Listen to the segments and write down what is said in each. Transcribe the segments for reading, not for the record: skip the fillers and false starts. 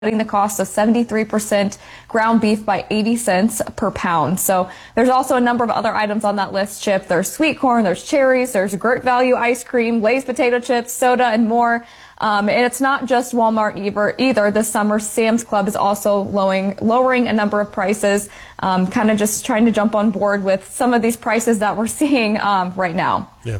cutting the cost of 73% ground beef by 80 cents per pound. So there's also a number of other items on that list, Chip. There's sweet corn, there's cherries, there's Gert Value ice cream, Lay's potato chips, soda, and more. And it's not just Walmart either. This summer, Sam's Club is also lowering a number of prices, kind of just trying to jump on board with some of these prices that we're seeing right now. Yeah.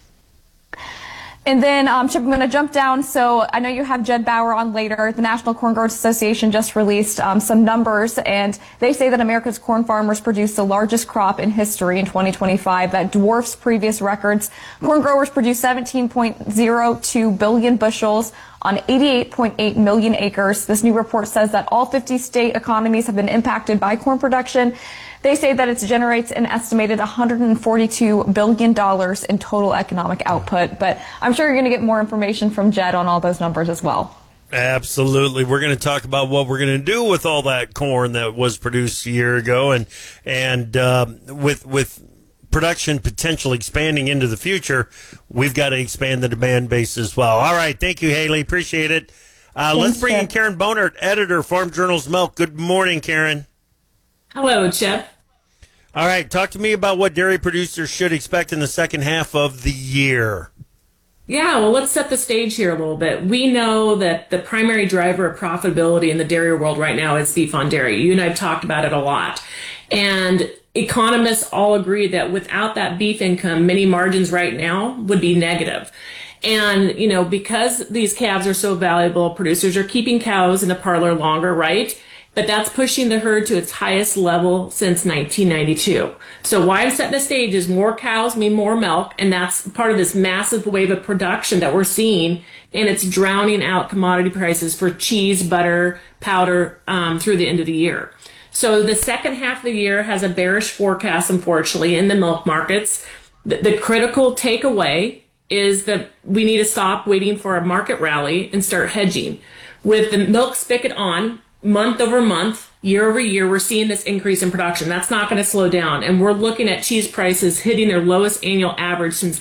And then, Chip, I'm going to jump down. So I know you have Jed Bauer on later. The National Corn Growers Association just released some numbers, and they say that America's corn farmers produced the largest crop in history in 2025 that dwarfs previous records. Corn growers produced 17.02 billion bushels on 88.8 million acres. This new report says that all 50 state economies have been impacted by corn production. They say that it generates an estimated $142 billion in total economic output. But I'm sure you're going to get more information from Jed on all those numbers as well. Absolutely. We're going to talk about what we're going to do with all that corn that was produced a year ago, and with production potentially expanding into the future, we've got to expand the demand base as well. All right. Thank you, Haley. Appreciate it. Let's bring in Karen Bonert, editor, Farm Journal's Milk. Good morning, Karen. Hello, Chip. All right. Talk to me about what dairy producers should expect in the second half of the year. Yeah, well, let's set the stage here a little bit. We know that the primary driver of profitability in the dairy world right now is beef on dairy. You and I have talked about it a lot. And economists all agree that without that beef income, many margins right now would be negative. And, you know, because these calves are so valuable, producers are keeping cows in the parlor longer, right? But that's pushing the herd to its highest level since 1992. So why I'm setting the stage is more cows mean more milk, and that's part of this massive wave of production that we're seeing, and it's drowning out commodity prices for cheese, butter, powder through the end of the year. So the second half of the year has a bearish forecast, unfortunately, in the milk markets. The critical takeaway is that we need to stop waiting for a market rally and start hedging. With the milk spigot on, month over month, year over year, we're seeing this increase in production. That's not going to slow down. And we're looking at cheese prices hitting their lowest annual average since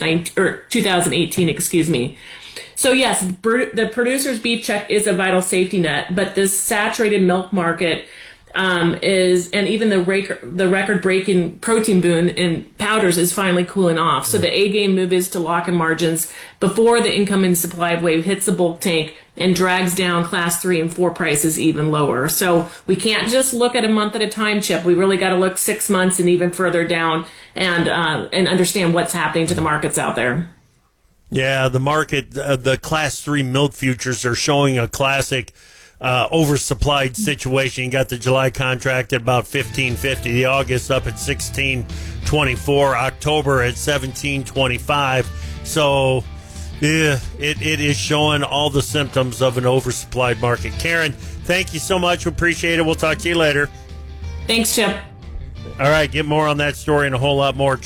2018, So yes, the producer's beef check is a vital safety net, but this saturated milk market and even the record-breaking protein boom in powders is finally cooling off. So the A-game move is to lock in margins before the incoming supply wave hits the bulk tank and drags down class 3 and 4 prices even lower. So we can't just look at a month at a time, Chip. We really got to look 6 months and even further down and understand what's happening to the markets out there. Yeah, the market, the class 3 milk futures are showing a classic oversupplied situation. You got the July contract at about $15.50, the August up at $16.24, October at $17.25. So yeah, it is showing all the symptoms of an oversupplied market. Karen, thank you so much. We appreciate it. We'll talk to you later. Thanks, Chip. All right, get more on that story and a whole lot more.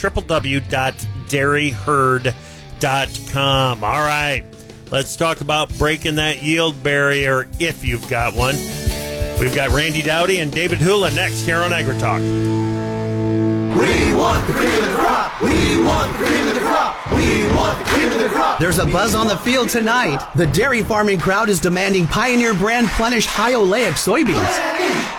www.dairyherd.com. All right. Let's talk about breaking that yield barrier if you've got one. We've got Randy Dowdy and David Hula next here on AgriTalk. We want the cream of the crop. We want the cream of the crop. We want the cream of the crop. There's a buzz on the field tonight. The dairy farming crowd is demanding Pioneer brand Plenish high oleic soybeans.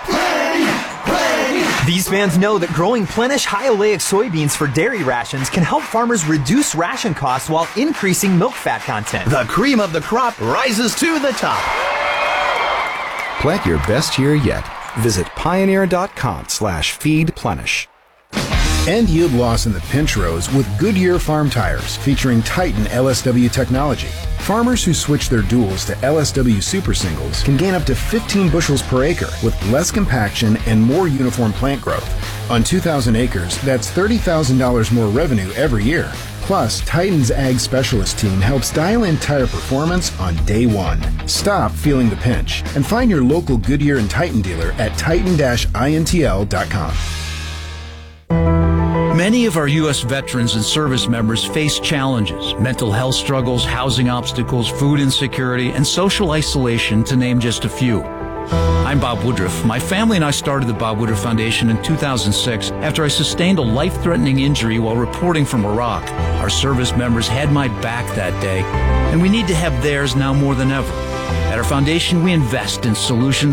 These fans know that growing Plenish high oleic soybeans for dairy rations can help farmers reduce ration costs while increasing milk fat content. The cream of the crop rises to the top. Plant your best year yet. Visit pioneer.com/feedplenish. End yield loss in the pinch rows with Goodyear farm tires featuring Titan LSW technology. Farmers who switch their duals to LSW Super Singles can gain up to 15 bushels per acre with less compaction and more uniform plant growth. On 2,000 acres, that's $30,000 more revenue every year. Plus, Titan's Ag Specialist team helps dial in tire performance on day one. Stop feeling the pinch and find your local Goodyear and Titan dealer at titan-intl.com. Many of our U.S. veterans and service members face challenges, mental health struggles, housing obstacles, food insecurity, and social isolation, to name just a few. I'm Bob Woodruff. My family and I started the Bob Woodruff Foundation in 2006 after I sustained a life-threatening injury while reporting from Iraq. Our service members had my back that day, and we need to have theirs now more than ever. At our foundation, we invest in solutions